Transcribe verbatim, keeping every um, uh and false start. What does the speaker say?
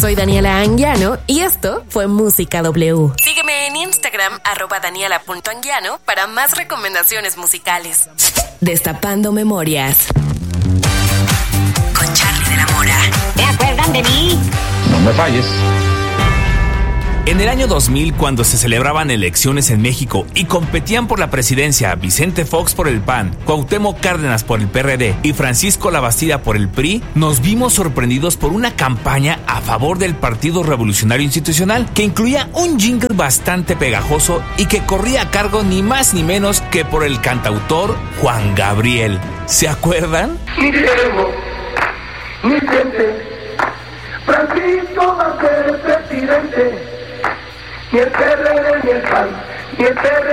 Soy Daniela Anguiano y esto fue Música W. Sígueme en Instagram, arroba daniela punto anguiano, para más recomendaciones musicales. Destapando Memorias. Con Charly de la Mora. ¿Se acuerdan de mí? No me falles. En el año dos mil, cuando se celebraban elecciones en México y competían por la presidencia Vicente Fox por el P A N, Cuauhtémoc Cárdenas por el P R D y Francisco Labastida por el P R I, nos vimos sorprendidos por una campaña a favor del Partido Revolucionario Institucional que incluía un jingle bastante pegajoso y que corría a cargo ni más ni menos que por el cantautor Juan Gabriel. ¿Se acuerdan? Ni Guillermo, ni Vicente, Francisco va a ser el presidente. Ni el P R D, ni el P A N, ni el P R